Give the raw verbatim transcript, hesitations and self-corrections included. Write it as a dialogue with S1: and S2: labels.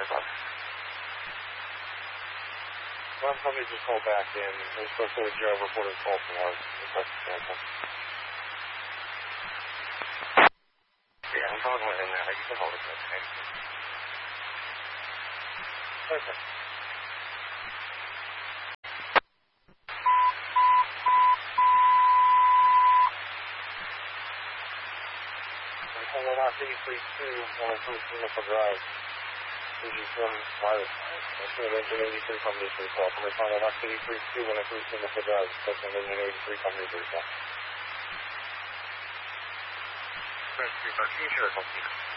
S1: Well, somebody just called back in. It was supposed to be a Joe reported call from ours. Request to cancel. Yeah, I'm probably going in there. You can hold it, okay? Okay. I'm calling out eight three two, one oh three Singapore Drive. This is from Pilot. I'm going to engine eighty-three company three call. I'm calling out eight three two, one oh three Singapore Drive. That's an engine eighty-three company three call. Thank you. Can you share a copy?